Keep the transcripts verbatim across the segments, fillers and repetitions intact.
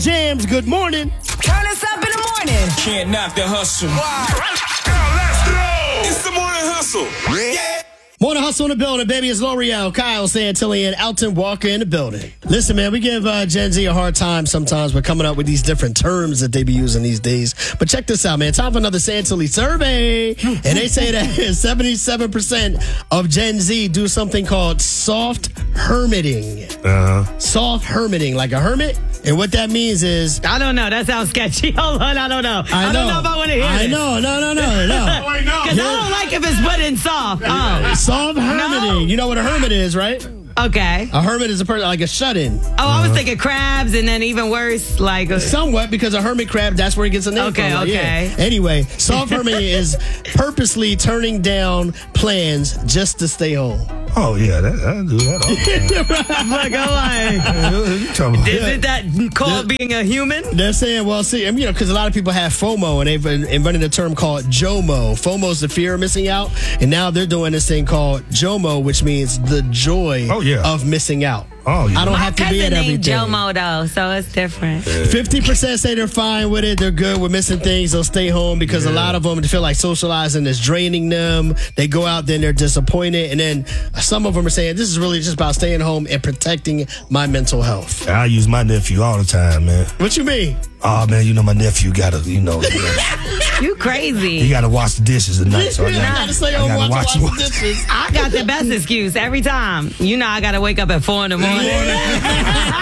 Jams, good morning. Turn us up in the morning. Can't knock the hustle. Now let's go. It's the morning hustle. Yeah. Morning Hustle in the building, baby. It's L'Oreal, Kyle, Santilli, and Alton Walker in the building. Listen, man, we give uh, Gen Z a hard time sometimes with coming up with these different terms that they be using these days. But check this out, man. Time for another Santilli survey. And they say that seventy-seven percent of Gen Z do something called soft hermiting. Uh-huh. Soft hermiting, like a hermit. And what that means is... I don't know. That sounds sketchy. Hold on. I don't know. I, I know. don't know if I want to hear I this. know. No, no, no, no. Wait, no. Because I don't like if it's put in soft. Oh. Soft hermiting. No. You know what a hermit is, right? Okay. A hermit is a person like a shut-in. Oh, I was thinking crabs, and then even worse, like... A, Somewhat, because a hermit crab, that's where it gets a name Okay, from. Like, okay. Yeah. Anyway, soft hermiting is purposely turning down plans just to stay home. Oh, yeah, that, I do that all the time. like, I'm like... Yeah, what you talking about? Isn't that called being a human? They're saying, well, see, I mean, you know, because a lot of people have FOMO, and they've been invented a term called JOMO. FOMO is the fear of missing out, and now they're doing this thing called JOMO, which means the joy Oh, yeah. of missing out. Oh, yeah. I don't My have to be cousin at named everything. Jomo, though, so it's different. fifty percent say they're fine with it. They're good with missing things. They'll stay home because Yeah. a lot of them feel like socializing is draining them. They go out, then they're disappointed. And then some of them are saying, this is really just about staying home and protecting my mental health. I use my nephew all the time, man. What you mean? Oh, man, you know my nephew got to, you know, You crazy. he got to wash the dishes at night. So I I gotta, gotta stay I home, gotta watch, watch, watch the dishes. I got the best excuse every time. You know I got to wake up at four in the morning.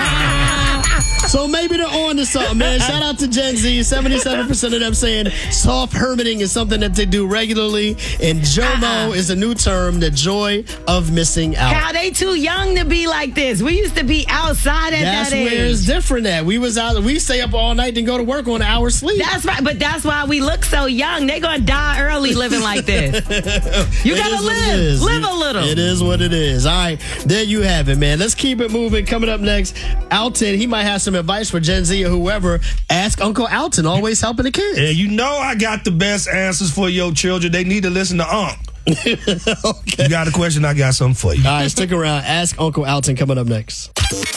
So maybe they're on to something, man. Shout out to Gen Z. seventy-seven percent of them saying soft hermiting is something that they do regularly. And JOMO Uh-uh. is a new term, the joy of missing out. How they too young to be like this? We used to be outside at That's that age. where it's different at. We was out, we stay up all night and go to work on an hour's sleep. That's right, but that's why we look so young. They're gonna die early living like this. You It gotta is what it live. is. Live a little. It is what it is. All right, there you have it, man. Let's keep it moving. Coming up next, Alton, he might have some advice for Gen Z or whoever. Ask Uncle Alton, always helping the kids. And you know I got the best answers for your children. They need to listen to Unc. Okay. You got a question, I got something for you. All right, stick around. Ask Uncle Alton coming up next.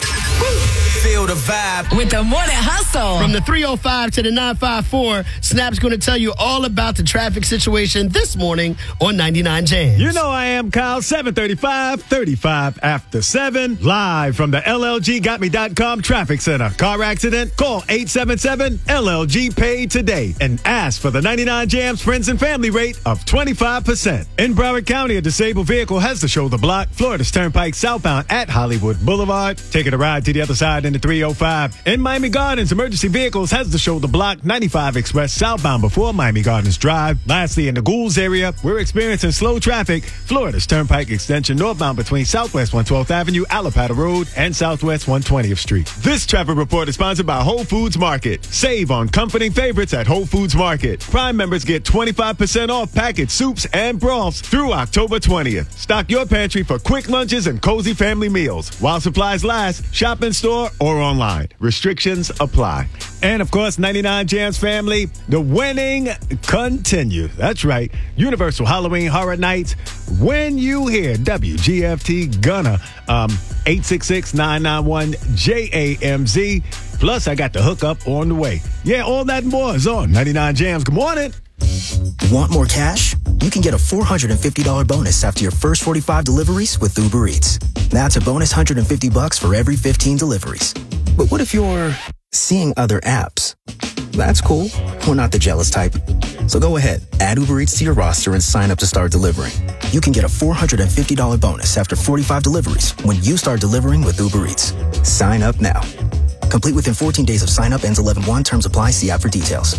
Feel the vibe. With the morning hustle. From the three oh five to the nine five four, Snap's going to tell you all about the traffic situation this morning on ninety-nine Jams. You know I am Kyle, seven thirty-five, thirty-five after seven, live from the L L G got me dot com Traffic Center. Car accident? Call eight seven seven L L G pay today and ask for the ninety-nine Jams friends and family rate of twenty-five percent. In Broward County, a disabled vehicle has to shoulder block Florida's Turnpike southbound at Hollywood Boulevard. Taking a ride to the other side in the three oh five. In Miami Gardens, emergency vehicles has to shoulder block ninety-five Express southbound before Miami Gardens Drive. Lastly, in the Goulds area, we're experiencing slow traffic. Florida's Turnpike extension northbound between Southwest one twelfth Avenue, Alapata Road, and Southwest one twentieth Street. This traffic report is sponsored by Whole Foods Market. Save on comforting favorites at Whole Foods Market. Prime members get twenty-five percent off packaged soups and broths through October twentieth. Stock your pantry for quick lunches and cozy family meals. While supplies last, shop in store or online. Restrictions apply. And of course, ninety-nine Jams family, the winning continue. That's right. Universal Halloween Horror Nights. When you hear W G F T Gunna, um, eight six six, nine nine one, J A M Z. Plus, I got the hookup on the way. Yeah, all that and more is on ninety-nine Jams. Good morning. Want more cash? You can get a four hundred fifty dollars bonus after your first forty-five deliveries with Uber Eats. That's a bonus one hundred fifty bucks for every fifteen deliveries. But what if you're seeing other apps? That's cool. We're not the jealous type. So go ahead, add Uber Eats to your roster and sign up to start delivering. You can get a four hundred fifty dollars bonus after forty-five deliveries when you start delivering with Uber Eats. Sign up now. Complete within fourteen days of sign up, ends eleven one. Terms apply. See app for details.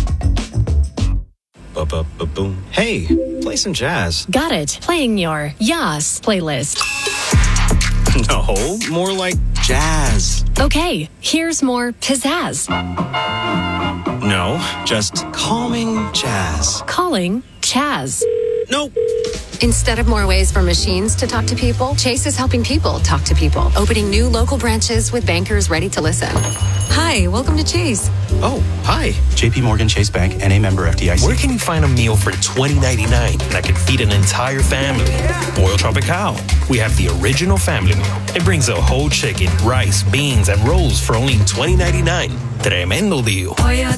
Boom. Hey, play some jazz. Got it. Playing your Yas playlist. No, more like jazz. Okay, here's more pizzazz. No, just calming jazz. Calling Chaz. Nope. Instead of more ways for machines to talk to people, Chase is helping people talk to people, opening new local branches with bankers ready to listen. Hi, welcome to Chase. Oh, hi. J P Morgan Chase Bank, N A member F D I C. Where can you find a meal for twenty ninety-nine that can feed an entire family? Royal Tropical. We have the original family meal. It brings a whole chicken, rice, beans, and rolls for only twenty ninety-nine. Tremendo deal.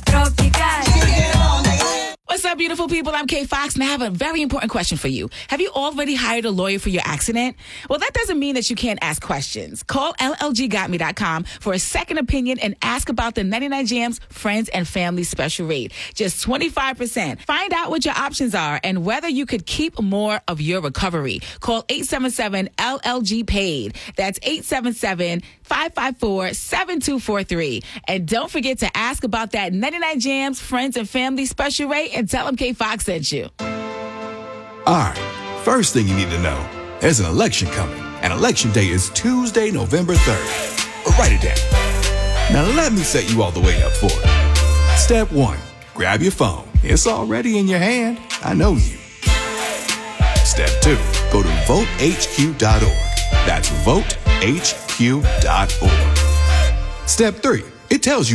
What's up, beautiful people? I'm Kay Fox, and I have a very important question for you. Have you already hired a lawyer for your accident? Well, that doesn't mean that you can't ask questions. Call L L G got me dot com for a second opinion and ask about the ninety-nine Jams Friends and Family Special Rate. Just twenty-five percent. Find out what your options are and whether you could keep more of your recovery. Call eight seven seven L L G paid. That's eight seven seven, five five four, seven two four three. And don't forget to ask about that ninety-nine Jams Friends and Family Special Rate and tell them K Fox sent you. All right, first thing you need to know, there's an election coming, and Election Day is Tuesday, November third. Write it down. Now let me set you all the way up for it. Step one, grab your phone. It's already in your hand. I know you. Step two, go to vote H Q dot org. That's vote H Q dot org. Step three, it tells you